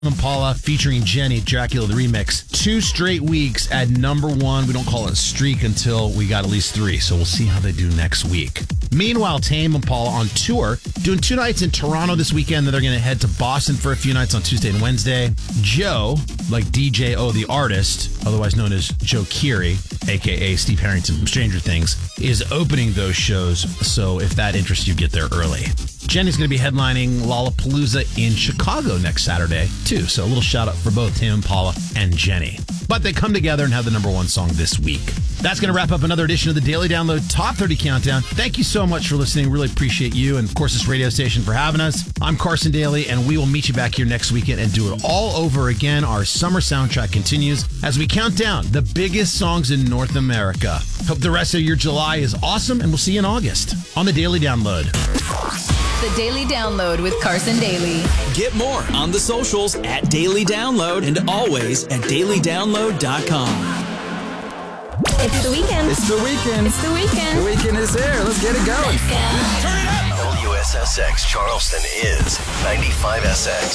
Impala featuring Jenny, Dracula the Remix. 2 straight weeks at number 1. We don't call it a streak until we got at least 3, so we'll see how they do next week. Meanwhile, Tame Impala on tour, doing 2 nights in Toronto this weekend. Then they're going to head to Boston for a few nights on Tuesday and Wednesday. Joe, like DJ O the artist, otherwise known as Joe Keery, a.k.a. Steve Harrington from Stranger Things, is opening those shows, so if that interests you, get there early. Jenny's going to be headlining Lollapalooza in Chicago next Saturday, too. So a little shout out for both Tame Impala and Jenny. But they come together and have the number 1 song this week. That's going to wrap up another edition of the Daily Download Top 30 Countdown. Thank you so much for listening. Really appreciate you and, of course, this radio station for having us. I'm Carson Daly, and we will meet you back here next weekend and do it all over again. Our summer soundtrack continues as we count down the biggest songs in North America. Hope the rest of your July is awesome, and we'll see you in August on the Daily Download. The Daily Download with Carson Daly. Get more on the socials at Daily Download and always at dailydownload.com. It's the weekend. It's the weekend. It's the weekend. The weekend is here. Let's get it going. Let's go. WSSX Charleston is 95SX.